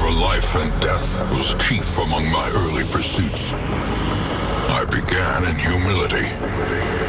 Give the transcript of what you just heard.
over life and death was chief among my early pursuits. I began in humility,